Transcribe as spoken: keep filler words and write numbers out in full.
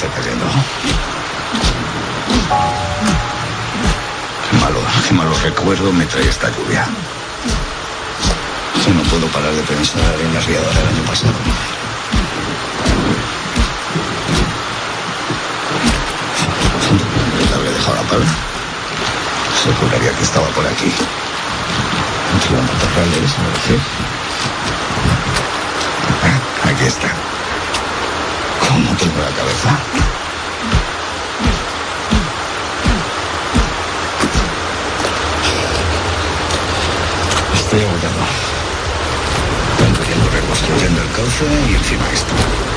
está cayendo. Qué malo, qué malo recuerdo me trae esta lluvia. Yo no puedo parar de pensar en la riada del año pasado. ¿Le habré dejado la pala? Se juraría que estaba por aquí. Entre los matorrales, a ver si... Ah, aquí está. ¿Cómo tengo la cabeza? Estoy agotado. Tanto tiempo reconstruyendo el cauce y encima esto.